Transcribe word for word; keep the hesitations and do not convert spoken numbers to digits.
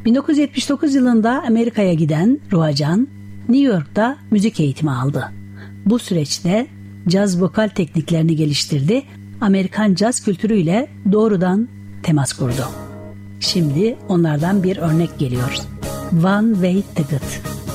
bin dokuz yüz yetmiş dokuz yılında Amerika'ya giden Ruhacan, New York'ta müzik eğitimi aldı. Bu süreçte caz vokal tekniklerini geliştirdi, Amerikan caz kültürüyle doğrudan temas kurdu. Şimdi onlardan bir örnek geliyor. One Way Ticket.